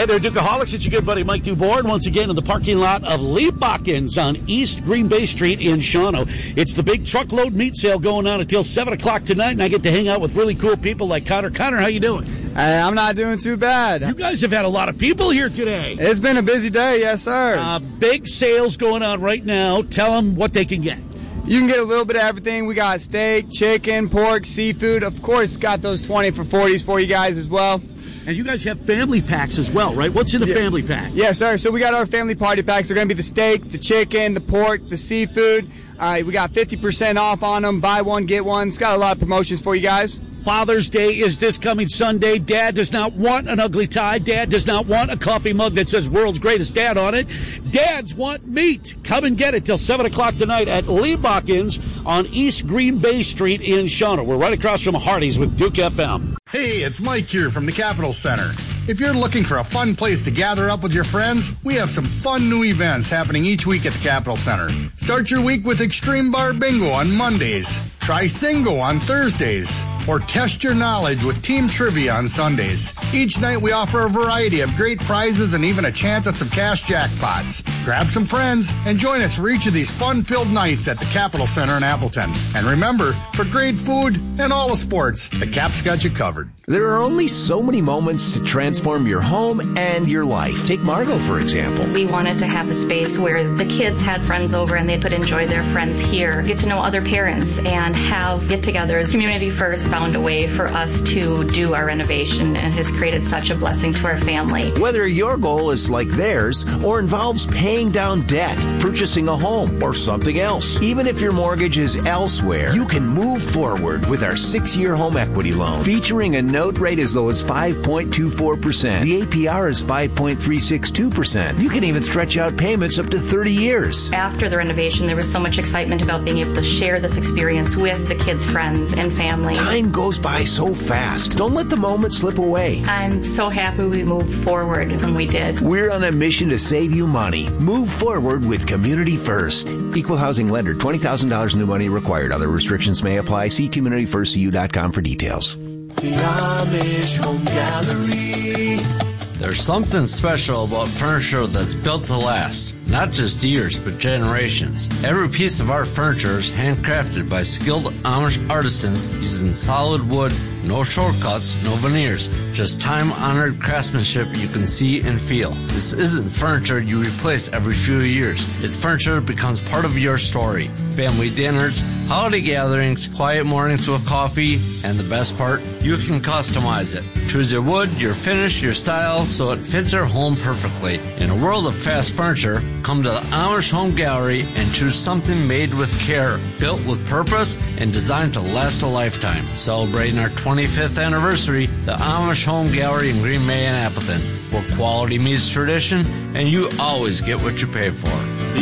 Hey there, Dukeaholics. It's your good buddy Mike Dubourg once again in the parking lot of Lee Bakkens on East Green Bay Street in Shawano. It's the big truckload meat sale going on until 7 o'clock tonight, and I get to hang out with really cool people like Connor. Connor, how you doing? I'm not doing too bad. You guys have had a lot of people here today. It's been a busy day, yes, sir. Big sales going on right now. Tell them what they can get. You can get a little bit of everything. We got steak, chicken, pork, seafood. Of course, got those 20 for 40s for you guys as well. And you guys have family packs as well, right? What's in the family pack? Yes, sir. So we got our family party packs. They're going to be the steak, the chicken, the pork, the seafood. We got 50% off on them. Buy one, get one. It's got a lot of promotions for you guys. Father's Day is this coming Sunday. Dad does not want an ugly tie. Dad does not want a coffee mug that says World's Greatest Dad on it. Dads want meat. Come and get it till 7 o'clock tonight at Lee Bakkens on East Green Bay Street in Shawano. We're right across from Hardee's with Duke FM. Hey, it's Mike here from the Capitol Center. If you're looking for a fun place to gather up with your friends, we have some fun new events happening each week at the Capitol Center. Start your week with Extreme Bar Bingo on Mondays. Try Singo on Thursdays. Or test your knowledge with Team Trivia on Sundays. Each night we offer a variety of great prizes and even a chance at some cash jackpots. Grab some friends and join us for each of these fun-filled nights at the Capitol Center in Appleton. And remember, for great food and all the sports, the Cap's got you covered. There are only so many moments to transform your home and your life. Take Margot, for example. We wanted to have a space where the kids had friends over and they could enjoy their friends here, get to know other parents, and have get-togethers. Community First found a way for us to do our renovation and has created such a blessing to our family. Whether your goal is like theirs or involves paying down debt, purchasing a home, or something else, even if your mortgage is elsewhere, you can move forward with our 6-year home equity loan, featuring a note rate as low as 5.24%. The APR is 5.362%. You can even stretch out payments up to 30 years. After the renovation, there was so much excitement about being able to share this experience with the kids' friends and family. Time goes by so fast. Don't let the moment slip away. I'm so happy we moved forward when we did. We're on a mission to save you money. Move forward with Community First. Equal housing lender. $20,000 new money required. Other restrictions may apply. See CommunityFirstCU.com for details. The Amish Home Gallery. There's something special about furniture that's built to last. Not just years, but generations. Every piece of our furniture is handcrafted by skilled Amish artisans using solid wood, no shortcuts, no veneers, just time-honored craftsmanship you can see and feel. This isn't furniture you replace every few years. It's furniture that becomes part of your story. Family dinners, holiday gatherings, quiet mornings with coffee, and the best part, you can customize it. Choose your wood, your finish, your style, so it fits your home perfectly. In a world of fast furniture, come to the Amish Home Gallery and choose something made with care, built with purpose, and designed to last a lifetime. Celebrating our 25th anniversary, the Amish Home Gallery in Green Bay and Appleton, where quality meets tradition, and you always get what you pay for.